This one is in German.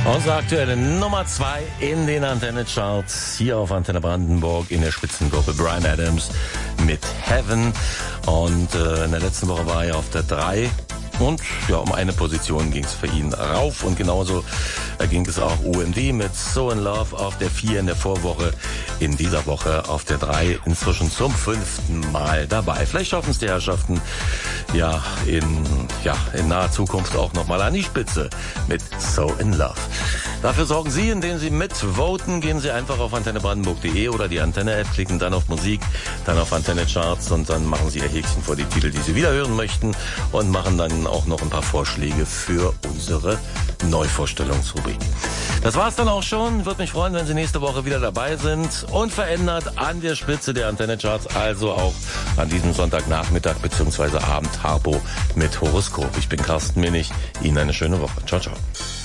Unsere aktuelle Nummer 2 in den Antenne-Charts hier auf Antenne Brandenburg in der Spitzengruppe Bryan Adams mit Heaven. Und in der letzten Woche war er auf der 3. Und ja, um eine Position ging es für ihn rauf. Und genauso ging es auch UMD mit So in Love auf der 4 in der Vorwoche. In dieser Woche auf der 3 inzwischen zum 5. Mal dabei. Vielleicht schaffen es die Herrschaften in naher Zukunft auch nochmal an die Spitze mit So in Love. Dafür sorgen Sie, indem Sie mitvoten. Gehen Sie einfach auf antennebrandenburg.de oder die Antenne-App, klicken dann auf Musik, dann auf Antenne-Charts und dann machen Sie Ihr Häkchen vor die Titel, die Sie wieder hören möchten und machen dann auch noch ein paar Vorschläge für unsere Neuvorstellungsrubrik. Das war's dann auch schon. Würde mich freuen, wenn Sie nächste Woche wieder dabei sind. Unverändert an der Spitze der Antenne-Charts, also auch an diesem Sonntagnachmittag bzw. Abend Harpo mit Horoskop. Ich bin Carsten Minich. Ihnen eine schöne Woche. Ciao, ciao.